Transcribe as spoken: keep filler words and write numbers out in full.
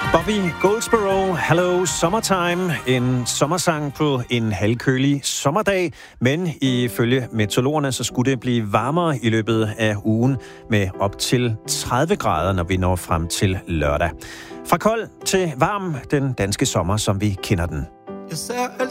Bobby Goldsboro, Hello Summertime. En sommersang på en halvkølig sommerdag, men ifølge meteorologerne, så skulle det blive varmere i løbet af ugen med op til tredive grader, når vi når frem til lørdag. Fra kold til varm, den danske sommer, som vi kender den. Jeg ser